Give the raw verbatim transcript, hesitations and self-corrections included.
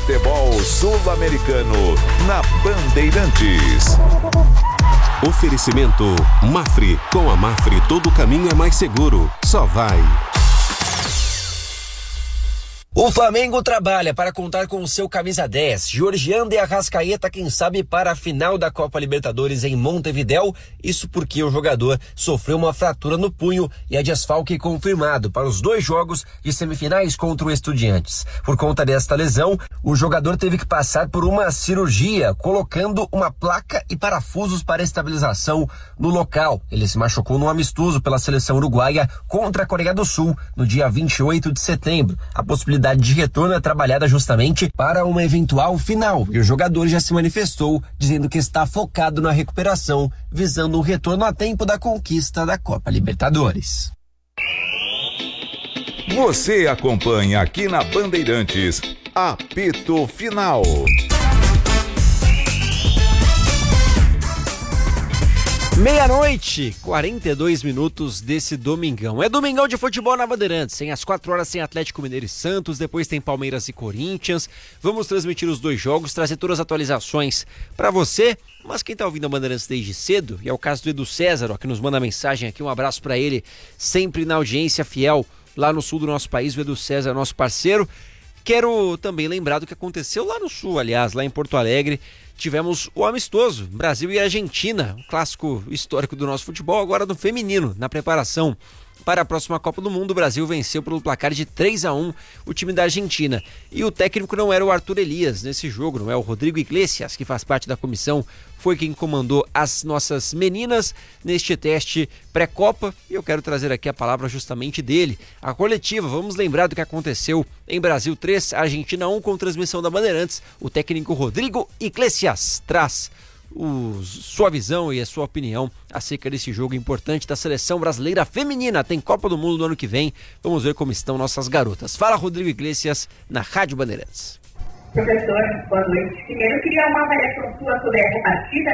futebol sul-americano na Bandeirantes. Oferecimento Mafre. Com a Mafre todo caminho é mais seguro. Só vai. O Flamengo trabalha para contar com o seu camisa dez, Georgiano de Arrascaeta, quem sabe para a final da Copa Libertadores em Montevidéu. Isso porque o jogador sofreu uma fratura no punho e é desfalque confirmado para os dois jogos de semifinais contra o Estudiantes. Por conta desta lesão, o jogador teve que passar por uma cirurgia, colocando uma placa e parafusos para estabilização no local. Ele se machucou num amistoso pela seleção uruguaia contra a Coreia do Sul no dia vinte e oito de setembro. A possibilidade de retorno é trabalhada justamente para uma eventual final, e o jogador já se manifestou dizendo que está focado na recuperação, visando o retorno a tempo da conquista da Copa Libertadores. Você acompanha aqui na Bandeirantes, apito final. Meia-noite, quarenta e dois minutos desse domingão. É domingão de futebol na Bandeirantes. Tem às quatro horas tem Atlético Mineiro e Santos, depois tem Palmeiras e Corinthians. Vamos transmitir os dois jogos, trazer todas as atualizações para você. Mas quem tá ouvindo a Bandeirantes desde cedo, e é o caso do Edu César, ó, que nos manda mensagem aqui, um abraço para ele, sempre na audiência fiel lá no sul do nosso país, o Edu César, nosso parceiro. Quero também lembrar do que aconteceu lá no sul, aliás, lá em Porto Alegre. Tivemos o amistoso, Brasil e Argentina, um clássico histórico do nosso futebol, agora no feminino, na preparação para a próxima Copa do Mundo. O Brasil venceu pelo placar de três a um o time da Argentina. E o técnico não era o Arthur Elias nesse jogo, não é o Rodrigo Iglesias, que faz parte da comissão, foi quem comandou as nossas meninas neste teste pré-Copa. E eu quero trazer aqui a palavra justamente dele, a coletiva. Vamos lembrar do que aconteceu em Brasil três, Argentina um, com transmissão da Bandeirantes. O técnico Rodrigo Iglesias traz O, sua visão e a sua opinião acerca desse jogo importante da seleção brasileira feminina. Tem Copa do Mundo no ano que vem, vamos ver como estão nossas garotas. Fala Rodrigo Iglesias na Rádio Bandeirantes. Professor, boa noite. Primeiro eu queria uma avaliação sua sobre essa partida.